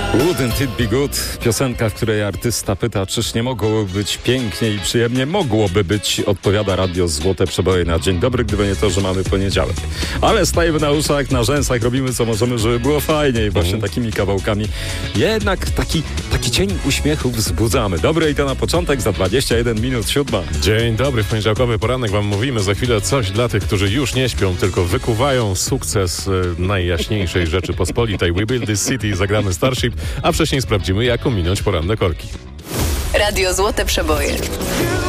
Wouldn't it be good? Piosenka, w której artysta pyta, czyż nie mogłoby być pięknie i przyjemnie? Mogłoby być, odpowiada radio Złote Przeboje na dzień dobry, gdyby nie to, że mamy poniedziałek. Ale stajemy na uszach, na rzęsach, robimy co możemy, żeby było fajnie i właśnie takimi kawałkami jednak taki cień uśmiechu wzbudzamy. Dobry i to na początek, za 21 minut 7. Dzień dobry, w poniedziałkowy poranek wam mówimy. Za chwilę coś dla tych, którzy już nie śpią, tylko wykuwają sukces najjaśniejszej Rzeczypospolitej. We Build This City, zagramy Starship, a wcześniej sprawdzimy, jak ominąć poranne korki. Radio Złote Przeboje.